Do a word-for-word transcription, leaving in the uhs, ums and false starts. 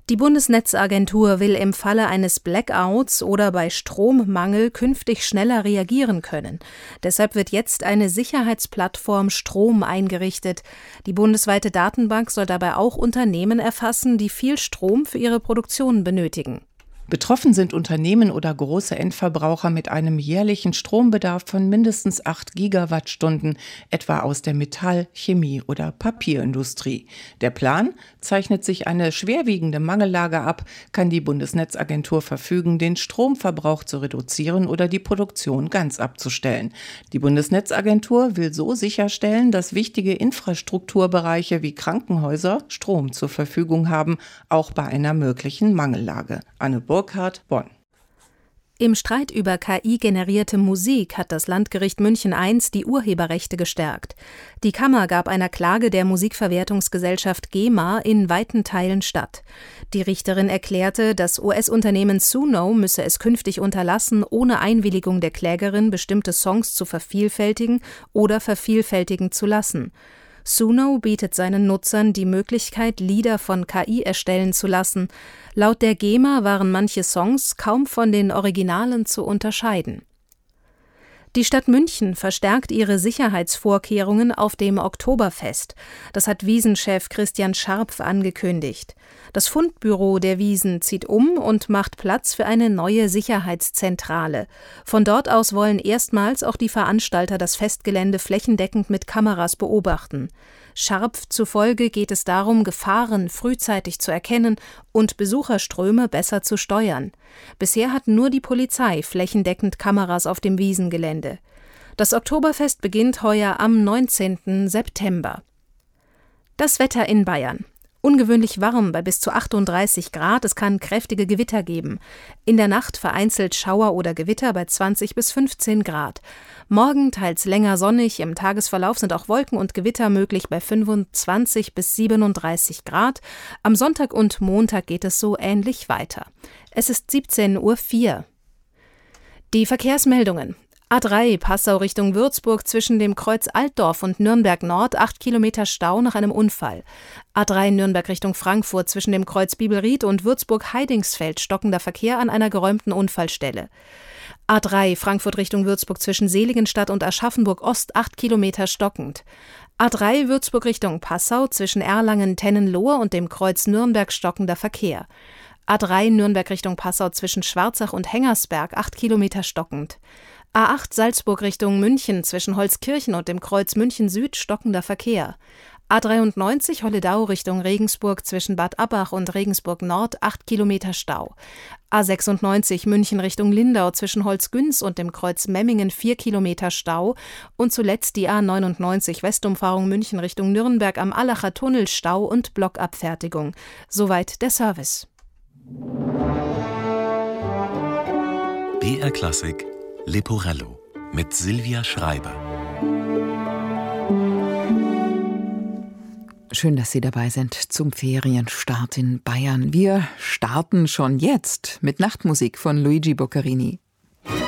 Die Bundesnetzagentur will im Falle eines Blackouts oder bei Strommangel künftig schneller reagieren können. Deshalb wird jetzt eine Sicherheitsplattform Strom eingerichtet. Die bundesweite Datenbank soll dabei auch Unternehmen erfassen, die viel Strom für ihre Produktion benötigen. Betroffen sind Unternehmen oder große Endverbraucher mit einem jährlichen Strombedarf von mindestens acht Gigawattstunden, etwa aus der Metall-, Chemie- oder Papierindustrie. Der Plan: Zeichnet sich eine schwerwiegende Mangellage ab, kann die Bundesnetzagentur verfügen, den Stromverbrauch zu reduzieren oder die Produktion ganz abzustellen. Die Bundesnetzagentur will so sicherstellen, dass wichtige Infrastrukturbereiche wie Krankenhäuser Strom zur Verfügung haben, auch bei einer möglichen Mangellage. Anne Burkhardt, Bonn. Im Streit über K I-generierte Musik hat das Landgericht München I die Urheberrechte gestärkt. Die Kammer gab einer Klage der Musikverwertungsgesellschaft GEMA in weiten Teilen statt. Die Richterin erklärte, das U S-Unternehmen Suno müsse es künftig unterlassen, ohne Einwilligung der Klägerin bestimmte Songs zu vervielfältigen oder vervielfältigen zu lassen. Suno bietet seinen Nutzern die Möglichkeit, Lieder von K I erstellen zu lassen. Laut der GEMA waren manche Songs kaum von den Originalen zu unterscheiden. Die Stadt München verstärkt ihre Sicherheitsvorkehrungen auf dem Oktoberfest. Das hat Wiesenchef Christian Scharpf angekündigt. Das Fundbüro der Wiesn zieht um und macht Platz für eine neue Sicherheitszentrale. Von dort aus wollen erstmals auch die Veranstalter das Festgelände flächendeckend mit Kameras beobachten. Scharpf zufolge geht es darum, Gefahren frühzeitig zu erkennen und Besucherströme besser zu steuern. Bisher hat nur die Polizei flächendeckend Kameras auf dem Wiesengelände. Das Oktoberfest beginnt heuer am neunzehnten September. Das Wetter in Bayern. Ungewöhnlich warm bei bis zu achtunddreißig Grad, es kann kräftige Gewitter geben. In der Nacht vereinzelt Schauer oder Gewitter bei zwanzig bis fünfzehn Grad. Morgen teils länger sonnig, im Tagesverlauf sind auch Wolken und Gewitter möglich bei fünfundzwanzig bis siebenunddreißig Grad. Am Sonntag und Montag geht es so ähnlich weiter. Es ist siebzehn Uhr vier. Die Verkehrsmeldungen. A drei Passau Richtung Würzburg zwischen dem Kreuz Altdorf und Nürnberg Nord, acht Kilometer Stau nach einem Unfall. A drei Nürnberg Richtung Frankfurt zwischen dem Kreuz Bibelried und Würzburg-Heidingsfeld stockender Verkehr an einer geräumten Unfallstelle. A drei Frankfurt Richtung Würzburg zwischen Seligenstadt und Aschaffenburg Ost, acht Kilometer stockend. A drei Würzburg Richtung Passau zwischen Erlangen-Tennenlohe und dem Kreuz Nürnberg stockender Verkehr. A drei Nürnberg Richtung Passau zwischen Schwarzach und Hengersberg, acht Kilometer stockend. A acht Salzburg Richtung München zwischen Holzkirchen und dem Kreuz München Süd stockender Verkehr. A dreiundneunzig Holledau Richtung Regensburg zwischen Bad Abbach und Regensburg Nord, acht Kilometer Stau. A sechsundneunzig München Richtung Lindau zwischen Holzgünz und dem Kreuz Memmingen, vier Kilometer Stau. Und zuletzt die A neunundneunzig Westumfahrung München Richtung Nürnberg am Allacher Tunnel, Stau und Blockabfertigung. Soweit der Service. B R Klassik Leporello mit Silvia Schreiber. Schön, dass Sie dabei sind zum Ferienstart in Bayern. Wir starten schon jetzt mit Nachtmusik von Luigi Boccherini.